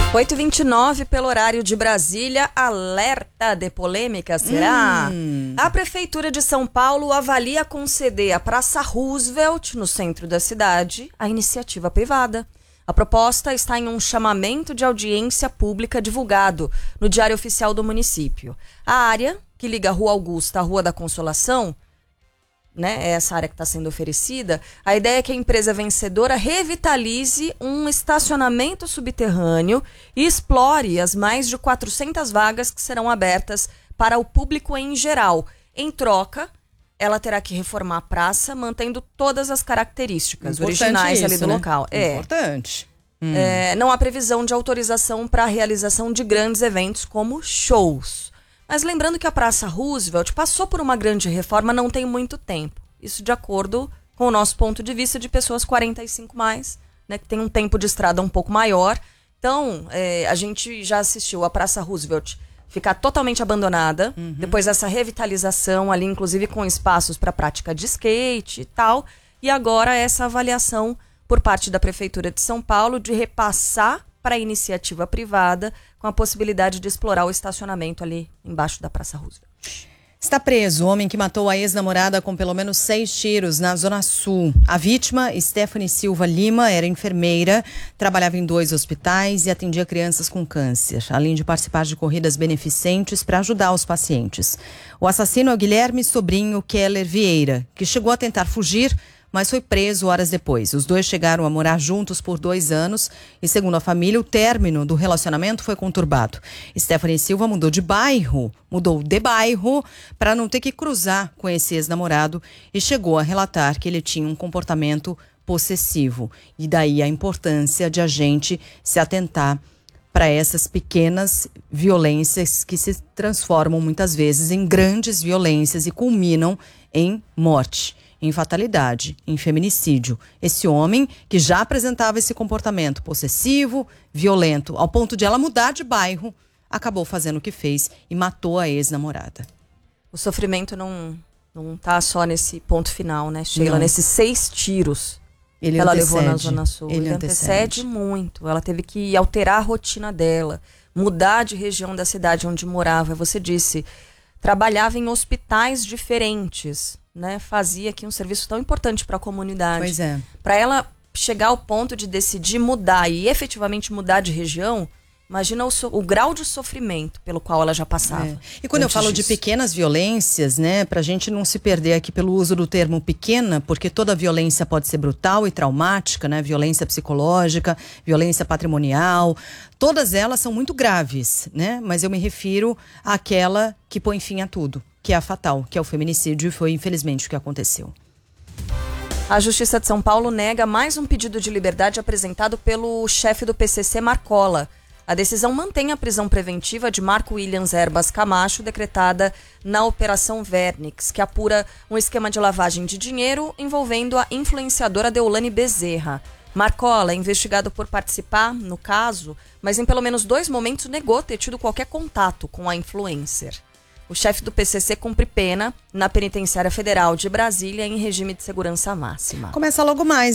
8h29 pelo horário de Brasília, alerta de polêmica, será? A Prefeitura de São Paulo avalia conceder à Praça Roosevelt, no centro da cidade, a iniciativa privada. A proposta está em um chamamento de audiência pública divulgado no Diário Oficial do município. A área, que liga a Rua Augusta à Rua da Consolação, né, essa área que está sendo oferecida, a ideia é que a empresa vencedora revitalize um estacionamento subterrâneo e explore as mais de 400 vagas que serão abertas para o público em geral. Em troca, ela terá que reformar a praça, mantendo todas as características originais ali do local. Importante. Não há previsão de autorização para a realização de grandes eventos como shows. Mas lembrando que a Praça Roosevelt passou por uma grande reforma não tem muito tempo. Isso de acordo com o nosso ponto de vista de pessoas 45 mais, né, que tem um tempo de estrada um pouco maior. Então, a gente já assistiu a Praça Roosevelt ficar totalmente abandonada, depois dessa revitalização ali, inclusive com espaços para prática de skate e tal. E agora essa avaliação por parte da Prefeitura de São Paulo de repassar para a iniciativa privada, com a possibilidade de explorar o estacionamento ali embaixo da Praça Roosevelt. Está preso o homem que matou a ex-namorada com pelo menos 6 tiros na Zona Sul. A vítima, Stephanie Silva Lima, era enfermeira, trabalhava em 2 hospitais e atendia crianças com câncer, além de participar de corridas beneficentes para ajudar os pacientes. O assassino é o Guilherme Sobrinho Keller Vieira, que chegou a tentar fugir, mas foi preso horas depois. Os dois chegaram a morar juntos por 2 anos e, segundo a família, o término do relacionamento foi conturbado. Stephanie Silva mudou de bairro para não ter que cruzar com esse ex-namorado e chegou a relatar que ele tinha um comportamento possessivo. E daí a importância de a gente se atentar para essas pequenas violências que se transformam muitas vezes em grandes violências e culminam em morte, em fatalidade, em feminicídio. Esse homem, que já apresentava esse comportamento possessivo, violento, ao ponto de ela mudar de bairro, acabou fazendo o que fez e matou a ex-namorada. O sofrimento não tá só nesse ponto final, né, Sheila? Não. Nesses 6 tiros que ela levou na Zona Sul. Ele antecede muito. Ela teve que alterar a rotina dela, mudar de região da cidade onde morava. Você disse, trabalhava em hospitais diferentes, né? Fazia aqui um serviço tão importante para a comunidade. Pois é. Para ela chegar ao ponto de decidir mudar e efetivamente mudar de região, imagina o grau de sofrimento pelo qual ela já passava. E quando eu falo de pequenas violências, né, pra gente não se perder aqui pelo uso do termo pequena, porque toda violência pode ser brutal e traumática, né? Violência psicológica, violência patrimonial, todas elas são muito graves, né? Mas eu me refiro àquela que põe fim a tudo, que é a fatal, que é o feminicídio, e foi infelizmente o que aconteceu. A Justiça de São Paulo nega mais um pedido de liberdade apresentado pelo chefe do PCC, Marcola. A decisão mantém a prisão preventiva de Marco Williams Erbas Camacho, decretada na Operação Vernix, que apura um esquema de lavagem de dinheiro envolvendo a influenciadora Deolane Bezerra. Marcola é investigado por participar no caso, mas em pelo menos 2 momentos negou ter tido qualquer contato com a influencer. O chefe do PCC cumpre pena na Penitenciária Federal de Brasília em regime de segurança máxima. Começa logo mais.